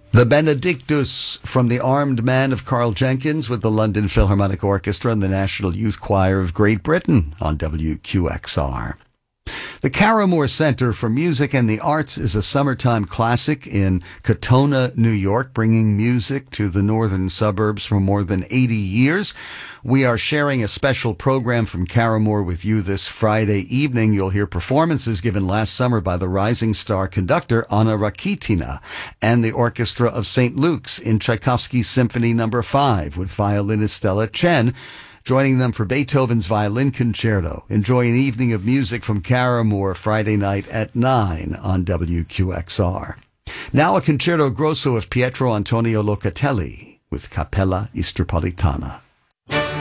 The Benedictus from the Armed Man of Carl Jenkins with the London Philharmonic Orchestra and the National Youth Choir of Great Britain on WQXR. The Caramore Center for Music and the Arts is a summertime classic in Katonah, New York, bringing music to the northern suburbs for more than 80 years. We are sharing a special program from Caramore with you this Friday evening. You'll hear performances given last summer by the rising star conductor Anna Rakitina and the Orchestra of St. Luke's in Tchaikovsky's Symphony No. 5 with violinist Stella Chen, joining them for Beethoven's Violin Concerto. Enjoy an evening of music from Caramore Friday night at 9 on WQXR. Now a concerto grosso of Pietro Antonio Locatelli with Capella Istropolitana.